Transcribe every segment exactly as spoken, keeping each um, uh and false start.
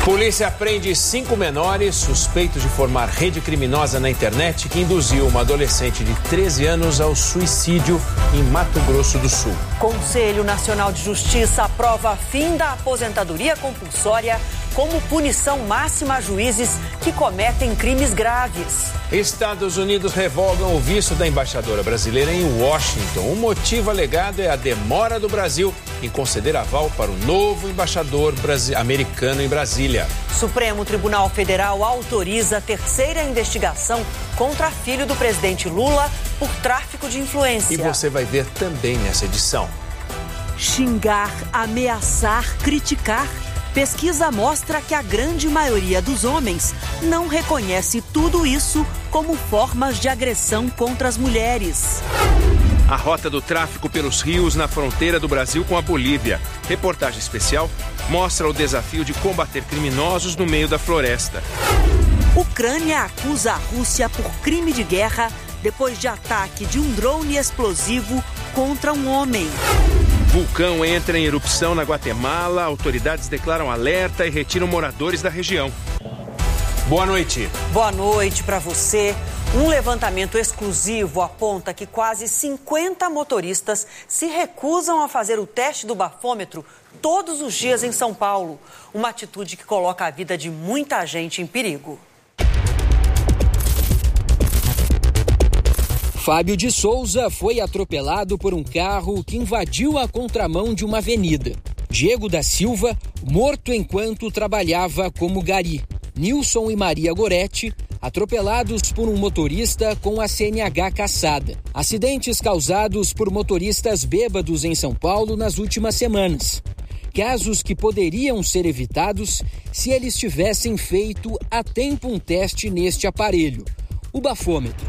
Polícia prende cinco menores suspeitos de formar rede criminosa na internet que induziu uma adolescente de treze anos ao suicídio em Mato Grosso do Sul. Conselho Nacional de Justiça aprova fim da aposentadoria compulsória como punição máxima a juízes que cometem crimes graves. Estados Unidos revogam o visto da embaixadora brasileira em Washington. O motivo alegado é a demora do Brasil em conceder aval para o novo embaixador americano em Brasília. Supremo Tribunal Federal autoriza a terceira investigação contra filho do presidente Lula por tráfico de influência. E você vai ver também nessa edição. Xingar, ameaçar, criticar. Pesquisa mostra que a grande maioria dos homens não reconhece tudo isso como formas de agressão contra as mulheres. A rota do tráfico pelos rios na fronteira do Brasil com a Bolívia. Reportagem especial mostra o desafio de combater criminosos no meio da floresta. Ucrânia acusa a Rússia por crime de guerra depois de ataque de um drone explosivo contra um homem. Vulcão entra em erupção na Guatemala, autoridades declaram alerta e retiram moradores da região. Boa noite. Boa noite para você. Um levantamento exclusivo aponta que quase cinquenta motoristas se recusam a fazer o teste do bafômetro todos os dias em São Paulo. Uma atitude que coloca a vida de muita gente em perigo. Fábio de Souza foi atropelado por um carro que invadiu a contramão de uma avenida. Diego da Silva, morto enquanto trabalhava como gari. Nilson e Maria Goretti, atropelados por um motorista com a C N H cassada. Acidentes causados por motoristas bêbados em São Paulo nas últimas semanas. Casos que poderiam ser evitados se eles tivessem feito a tempo um teste neste aparelho, o bafômetro.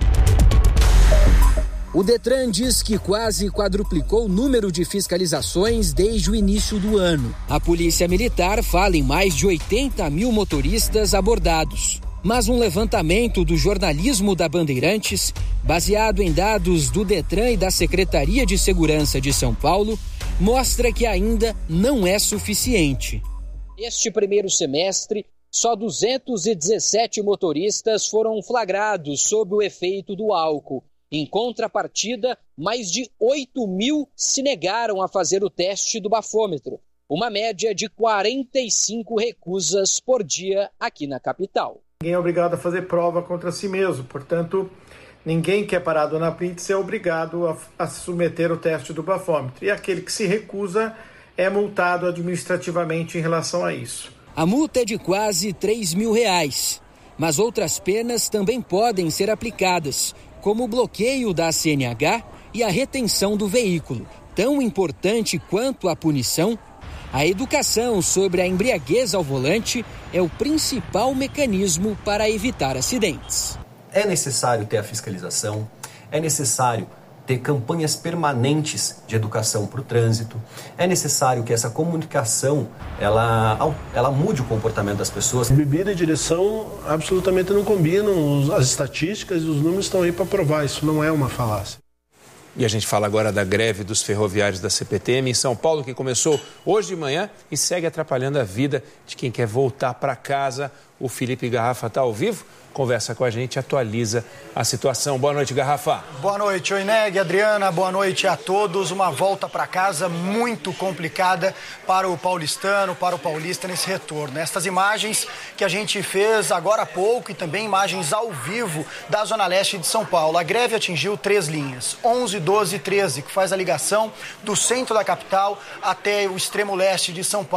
O Detran diz que quase quadruplicou o número de fiscalizações desde o início do ano. A Polícia Militar fala em mais de oitenta mil motoristas abordados. Mas um levantamento do jornalismo da Bandeirantes, baseado em dados do Detran e da Secretaria de Segurança de São Paulo, mostra que ainda não é suficiente. Este primeiro semestre, só duzentos e dezessete motoristas foram flagrados sob o efeito do álcool. Em contrapartida, mais de oito mil se negaram a fazer o teste do bafômetro, uma média de quarenta e cinco recusas por dia aqui na capital. Ninguém é obrigado a fazer prova contra si mesmo, portanto, ninguém que é parado na blitz é obrigado a, a submeter o teste do bafômetro. E aquele que se recusa é multado administrativamente em relação a isso. A multa é de quase três mil reais, mas outras penas também podem ser aplicadas, como o bloqueio da C N H e a retenção do veículo. Tão importante quanto a punição, a educação sobre a embriaguez ao volante é o principal mecanismo para evitar acidentes. É necessário ter a fiscalização, é necessário ter campanhas permanentes de educação para o trânsito, é necessário que essa comunicação ela, ela mude o comportamento das pessoas. Bebida e direção absolutamente não combinam, as estatísticas e os números estão aí para provar, isso não é uma falácia. E a gente fala agora da greve dos ferroviários da C P T M em São Paulo, que começou hoje de manhã e segue atrapalhando a vida de quem quer voltar para casa. O Felipe Garrafa está ao vivo, conversa com a gente, atualiza a situação. Boa noite, Garrafa. Boa noite, Oineg, Adriana, boa noite a todos. Uma volta para casa muito complicada para o paulistano, para o paulista nesse retorno. Estas imagens que a gente fez agora há pouco e também imagens ao vivo da Zona Leste de São Paulo. A greve atingiu três linhas, onze, doze e treze, que faz a ligação do centro da capital até o extremo leste de São Paulo.